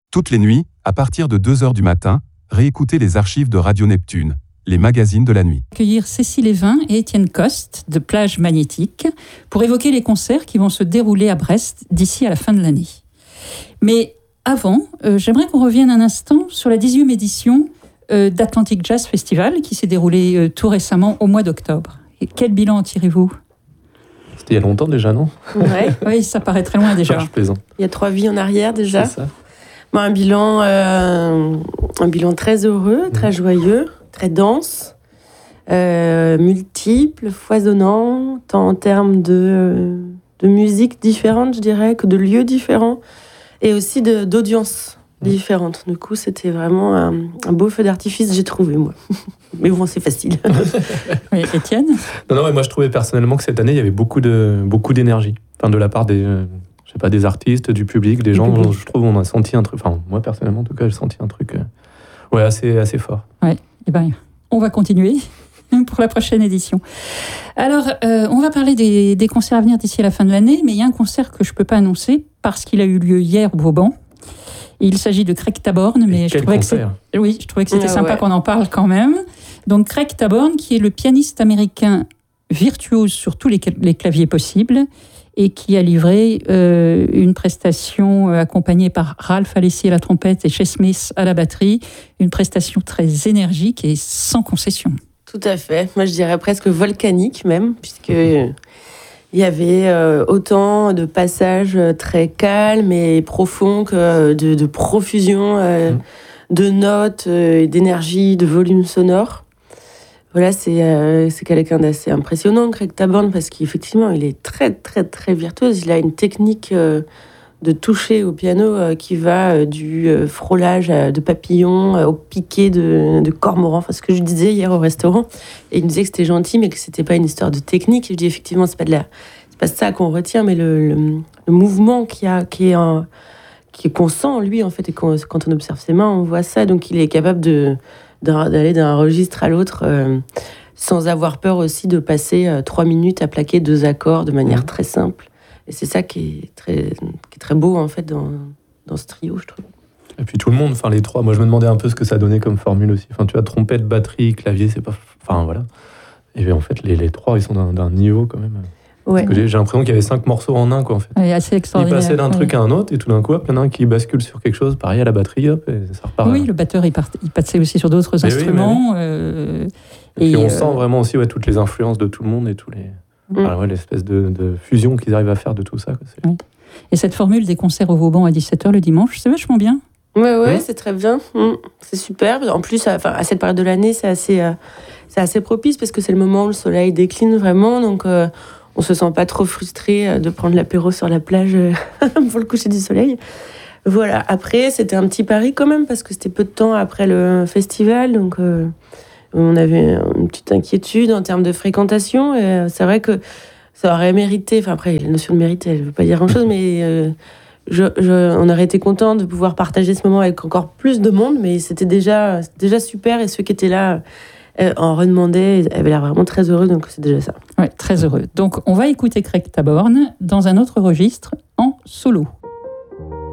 Toutes les nuits, à partir de 2h du matin, réécoutez les archives de Radio Neptune, les magazines de la nuit. Accueillir Cécile Evin et Étienne Coste de Plage Magnétique pour évoquer les concerts qui vont se dérouler à Brest d'ici à la fin de l'année. Mais avant, j'aimerais qu'on revienne un instant sur la 10e édition d'Atlantic Jazz Festival qui s'est déroulée tout récemment au mois d'octobre. Et quel bilan en tirez-vous ? C'était il y a longtemps déjà, non ? Ouais. Oui, ça paraît très loin déjà. Enfin, je plaisante. Il y a 3 vies en arrière déjà. C'est ça. Bon, un bilan très heureux, très joyeux, très dense, multiple, foisonnant, tant en termes de musique différente, je dirais, que de lieux différents, et aussi d'audiences différentes. Du coup, c'était vraiment un beau feu d'artifice, j'ai trouvé, moi. Mais bon, c'est facile. Oui, Étienne ? Non, moi je trouvais personnellement que cette année, il y avait beaucoup d'énergie. Enfin, de la part des artistes, du public, des gens. Je trouve on a senti un truc. Enfin, moi personnellement, en tout cas, j'ai senti un truc assez fort. Ouais, et ben, on va continuer pour la prochaine édition. Alors, on va parler des concerts à venir d'ici à la fin de l'année, mais il y a un concert que je ne peux pas annoncer parce qu'il a eu lieu hier au Vauban. Il s'agit de Craig Taborn, mais je trouvais que c'était sympa qu'on en parle quand même. Donc Craig Taborn, qui est le pianiste américain virtuose sur tous les claviers possibles et qui a livré une prestation accompagnée par Ralph Alessi à la trompette et Chez Smith à la batterie, une prestation très énergique et sans concession. Tout à fait. Moi, je dirais presque volcanique même, puisque il y avait autant de passages très calmes et profonds que de profusion de notes, d'énergie, de volume sonore. Voilà, c'est quelqu'un d'assez impressionnant, Craig Taborn, parce qu'effectivement, il est très, très, très virtuose. Il a une technique de toucher au piano qui va du frôlage de papillons au piqué de cormoran. Enfin, ce que je disais hier au restaurant. Et il me disait que c'était gentil, mais que c'était pas une histoire de technique. Et je dis effectivement, c'est pas ça qu'on retient, mais le mouvement qu'on sent en lui, en fait. Et quand on observe ses mains, on voit ça. Donc, il est capable d'aller d'un registre à l'autre sans avoir peur aussi de passer 3 minutes à plaquer 2 accords de manière très simple. Et c'est ça qui est très beau, en fait, dans ce trio, je trouve. Et puis tout le monde, enfin les trois, moi je me demandais un peu ce que ça donnait comme formule aussi. Enfin, tu vois, trompette, batterie, clavier, c'est pas... Enfin, voilà. Et en fait, les trois, ils sont d'un niveau, quand même. Ouais. J'ai l'impression qu'il y avait 5 morceaux en un, quoi, en fait. Oui, assez extraordinaire. Ils passaient d'un truc à un autre, et tout d'un coup, il y en a un qui bascule sur quelque chose, pareil à la batterie, hop, et ça repart. Oui, le batteur, il passait aussi sur d'autres instruments. Et puis on sent vraiment aussi toutes les influences de tout le monde et tous les... Enfin, l'espèce de fusion qu'ils arrivent à faire de tout ça. Quoi. Et cette formule des concerts au Vauban à 17h le dimanche, c'est vachement bien. Ouais, c'est très bien. C'est super. En plus, à cette période de l'année, c'est assez propice parce que c'est le moment où le soleil décline vraiment. Donc, on se sent pas trop frustré de prendre l'apéro sur la plage pour le coucher du soleil. Voilà. Après, c'était un petit pari quand même parce que c'était peu de temps après le festival. Donc, on avait une petite inquiétude en termes de fréquentation. Et c'est vrai que ça aurait mérité... Enfin, après, la notion de mérite, elle ne veut pas dire grand-chose, mais on aurait été content de pouvoir partager ce moment avec encore plus de monde, mais c'était déjà super. Et ceux qui étaient là en redemandaient, avaient l'air vraiment très heureux, donc c'est déjà ça. Oui, très heureux. Donc, on va écouter Craig Taborn dans un autre registre, en solo.